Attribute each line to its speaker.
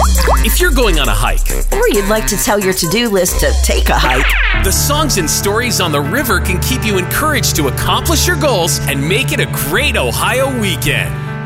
Speaker 1: If you're going on a hike,
Speaker 2: Or you'd like to tell your to-do list to take a hike.
Speaker 1: the songs and stories on the river can keep you encouraged to accomplish your goals and make it a great Ohio weekend.